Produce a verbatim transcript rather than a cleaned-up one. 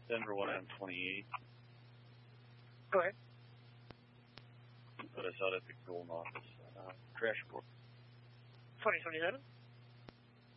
Denver one M twenty-eight. Go ahead. Put us out at the Golden office. Uh, crash report. twenty twenty-seven.